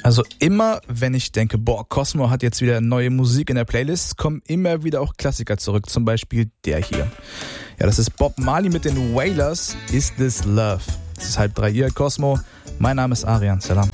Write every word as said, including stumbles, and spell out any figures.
Also immer, wenn ich denke, boah, Cosmo hat jetzt wieder neue Musik in der Playlist, kommen immer wieder auch Klassiker zurück. Zum Beispiel der hier. Ja, das ist Bob Marley mit den Wailers, Is This Love. Es ist halb drei hier, Cosmo. Mein Name ist Arian. Salam.